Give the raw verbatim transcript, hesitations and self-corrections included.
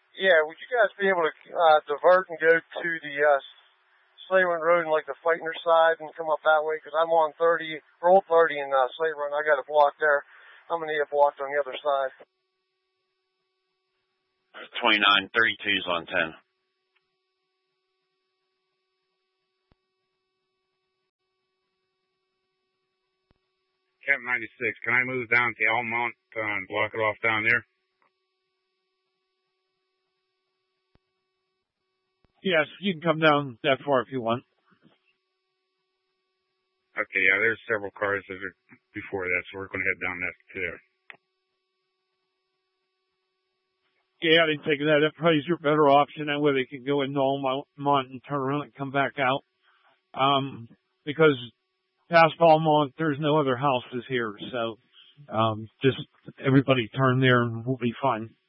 Yeah, would you guys be able to uh, divert and go to the uh, Slate Run Road and like the Feitner side and come up that way? Because I'm on thirty, or Old thirty in uh, Slate Run. I got a block there. I'm going to need a block on the other side. twenty-nine, thirty-two's on ten. Cap ninety-six, can I move down to Almont uh, and block it off down there? Yes, you can come down that far if you want. Okay, yeah, there's several cars that are before that, so we're going to head down that there. Yeah, I think that that probably is your better option. That way they can go into Almont and turn around and come back out. Um, because past Almont, there's no other houses here, so um, just everybody turn there and we'll be fine.